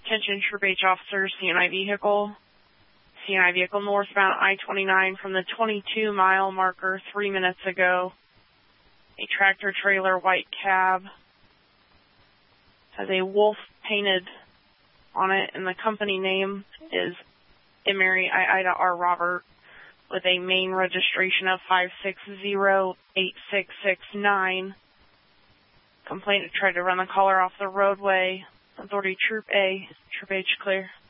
Attention Troop H officers, CNI vehicle. CNI vehicle northbound I-29 from the 22-mile marker 3 minutes ago. A tractor-trailer white cab. Has a wolf painted on it, and the company name is Emery Ida R. Robert, with a main registration of 5608669. Complainant tried to run the caller off the roadway. Authority Troop A, Troop H clear.